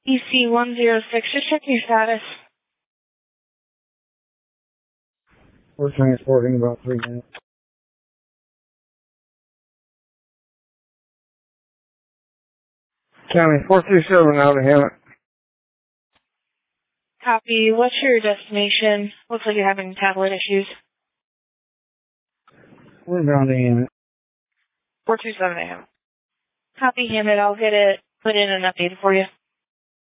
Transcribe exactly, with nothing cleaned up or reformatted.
E C one zero six, just check your status. We're transporting about three minutes. County four two seven out of Hammett. Copy. What's your destination? Looks like you're having tablet issues. We're down to Hammett. four two seven A M. Copy, Hammett. I'll get it put in and updated for you.